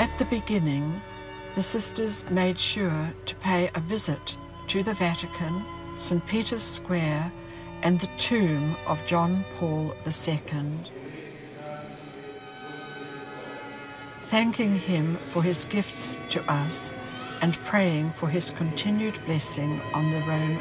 At the beginning, the sisters made sure to pay a visit to the Vatican, St. Peter's Square, and the tomb of John Paul II, thanking him for his gifts to us and praying for his continued blessing on the Rome